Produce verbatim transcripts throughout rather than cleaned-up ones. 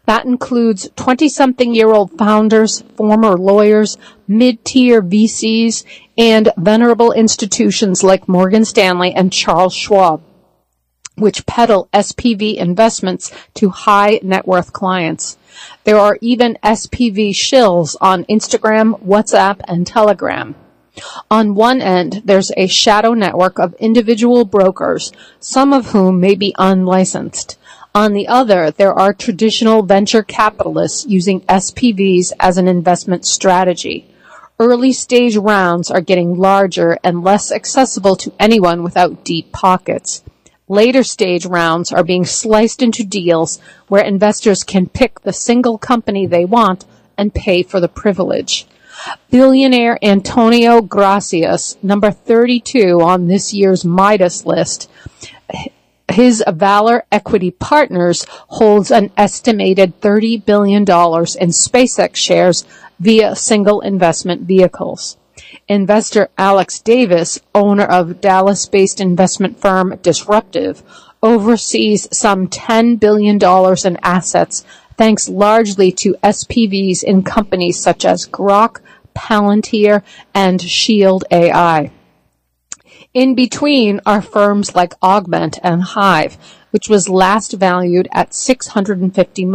That includes twenty-something-year-old founders, former lawyers, mid-tier V Cs, and venerable institutions like Morgan Stanley and Charles Schwab, which peddle S P V investments to high-net-worth clients. There are even S P V shills on Instagram, WhatsApp, and Telegram. On one end, there's a shadow network of individual brokers, some of whom may be unlicensed. On the other, there are traditional venture capitalists using S P Vs as an investment strategy. Early-stage rounds are getting larger and less accessible to anyone without deep pockets. Later-stage rounds are being sliced into deals where investors can pick the single company they want and pay for the privilege. Billionaire Antonio Gracias, number thirty-two on this year's Midas list, his Valor Equity Partners holds an estimated thirty billion dollars in SpaceX shares via single investment vehicles. Investor Alex Davis, owner of Dallas-based investment firm Disruptive, oversees some ten billion dollars in assets thanks largely to S P Vs in companies such as Grok, Palantir, and Shield A I. In between are firms like Augment and Hive, which was last valued at six hundred fifty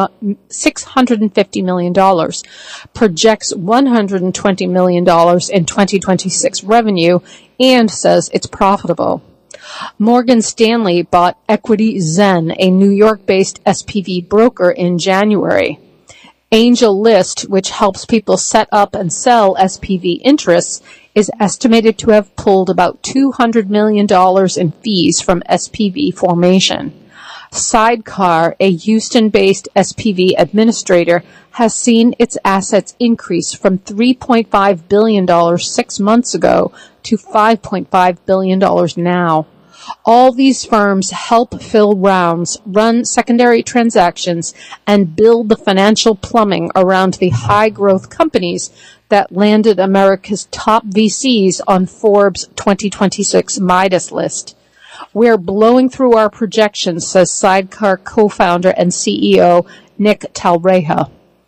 million dollars, projects one hundred twenty million dollars in twenty twenty-six revenue, and says it's profitable. Morgan Stanley bought Equity Zen, a New York-based S P V broker, in January. Angel List, which helps people set up and sell S P V interests, is estimated to have pulled about two hundred million dollars in fees from S P V formation. Sidecar, a Houston-based S P V administrator, has seen its assets increase from three point five billion dollars six months ago to five point five billion dollars now. All these firms help fill rounds, run secondary transactions, and build the financial plumbing around the high-growth companies that landed America's top V Cs on Forbes' twenty twenty-six Midas list. We're blowing through our projections, says Sidecar co-founder and C E O Nick Talreja.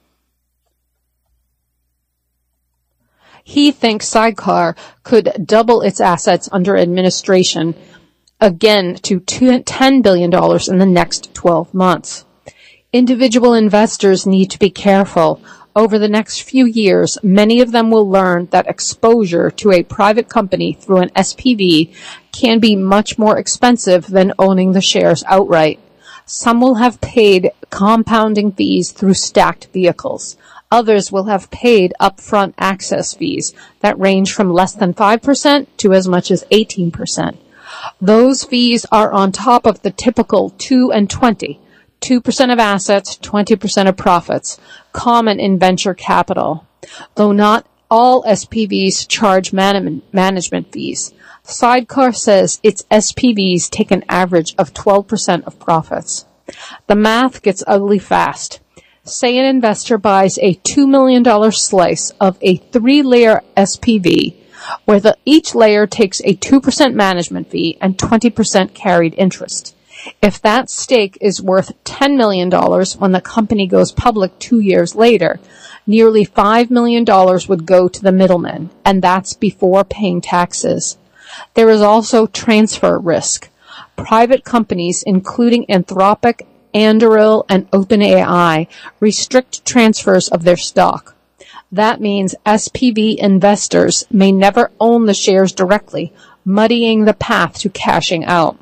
He thinks Sidecar could double its assets under administration again to ten billion dollars in the next twelve months. Individual investors need to be careful. Over the next few years, many of them will learn that exposure to a private company through an S P V can be much more expensive than owning the shares outright. Some will have paid compounding fees through stacked vehicles. Others will have paid upfront access fees that range from less than five percent to as much as eighteen percent. Those fees are on top of the typical two and twenty, two percent of assets, twenty percent of profits, common in venture capital. Though not all S P Vs charge man- management fees, Sidecar says its S P Vs take an average of twelve percent of profits. The math gets ugly fast. Say an investor buys a two million dollars slice of a three-layer S P V, where the, each layer takes a two percent management fee and twenty percent carried interest. If that stake is worth ten million dollars when the company goes public two years later, nearly five million dollars would go to the middleman, and that's before paying taxes. There is also transfer risk. Private companies, including Anthropic, Anduril, and OpenAI, restrict transfers of their stock. That means S P V investors may never own the shares directly, muddying the path to cashing out.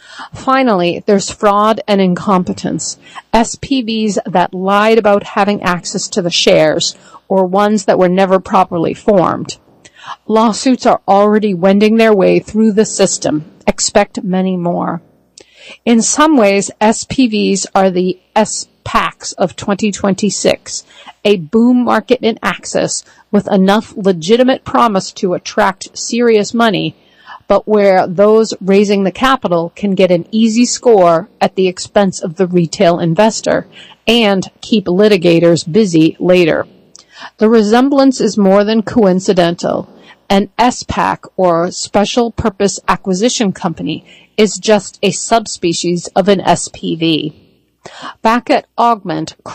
Finally, there's fraud and incompetence. S P Vs that lied about having access to the shares, or ones that were never properly formed. Lawsuits are already wending their way through the system. Expect many more. In some ways, S P Vs are the S PACs of twenty twenty-six, a boom market in access with enough legitimate promise to attract serious money, but where those raising the capital can get an easy score at the expense of the retail investor and keep litigators busy later. The resemblance is more than coincidental. An S PAC, or Special Purpose Acquisition Company, is just a subspecies of an S P V. Back at Augment,